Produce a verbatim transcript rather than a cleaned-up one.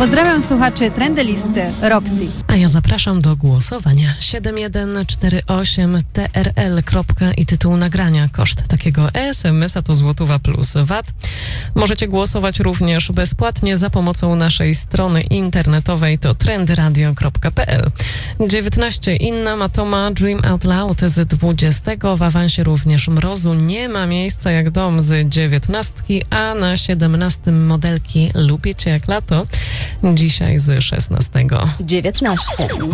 Pozdrawiam słuchaczy Trendylisty Roxy. A ja zapraszam do głosowania. siedem jeden cztery osiem T R L. I tytuł nagrania. Koszt takiego E S M S a to złotówka plus V A T. Możecie głosować również bezpłatnie za pomocą naszej strony internetowej, to trendyradio kropka p l. dziewiętnaście Inna Matoma Dream Out Loud z dwudziestego. W awansie również Mrozu nie ma miejsca jak dom z dziewiętnastki, a na siedemnastym modelki Lubię Cię jak lato dzisiaj z szesnastego. dziewiętnaście.